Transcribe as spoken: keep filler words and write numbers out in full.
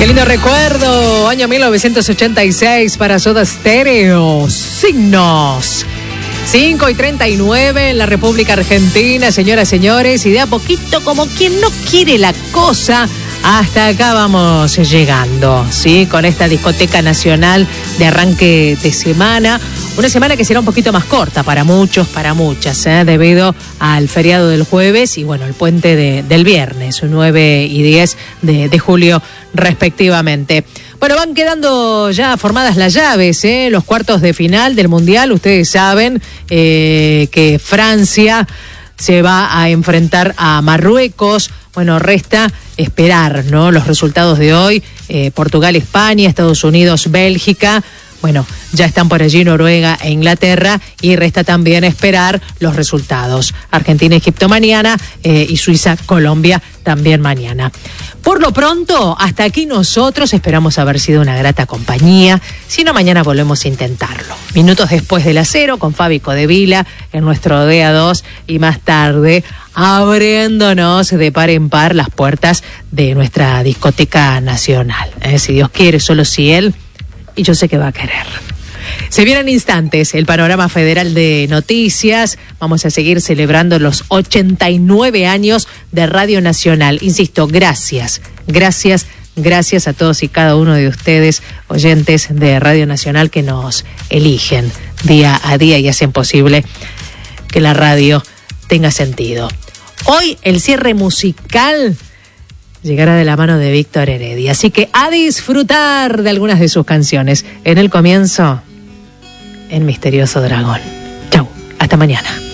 Qué lindo recuerdo, año mil novecientos ochenta y seis para Soda Stereo, Signos. cinco y treinta y nueve en la República Argentina, señoras y señores, y de a poquito, como quien no quiere la cosa, hasta acá vamos llegando, ¿sí? Con esta discoteca nacional de arranque de semana. Una semana que será un poquito más corta para muchos, para muchas, ¿eh? Debido al feriado del jueves y, bueno, el puente de, del viernes, nueve y diez de, de julio respectivamente. Bueno, van quedando ya formadas las llaves, ¿eh? Los cuartos de final del Mundial. Ustedes saben eh, que Francia se va a enfrentar a Marruecos. Bueno, resta esperar, ¿no? Los resultados de hoy. Eh, Portugal, España, Estados Unidos, Bélgica. Bueno, ya están por allí Noruega e Inglaterra y resta también esperar los resultados. Argentina, Egipto mañana eh, y Suiza, Colombia también mañana. Por lo pronto, hasta aquí nosotros esperamos haber sido una grata compañía. Si no, mañana volvemos a intentarlo. Minutos después de las cero con Fabi Codevila en nuestro D A dos y más tarde abriéndonos de par en par las puertas de nuestra discoteca nacional. Eh, si Dios quiere, solo si Él... Y yo sé que va a querer. Se vienen instantes el panorama federal de noticias. Vamos a seguir celebrando los ochenta y nueve años de Radio Nacional. Insisto, gracias, gracias, gracias a todos y cada uno de ustedes, oyentes de Radio Nacional, que nos eligen día a día y hacen posible que la radio tenga sentido. Hoy el cierre musical llegará de la mano de Víctor Heredia. Así que a disfrutar de algunas de sus canciones. En el comienzo, El Misterioso Dragón. Chau, hasta mañana.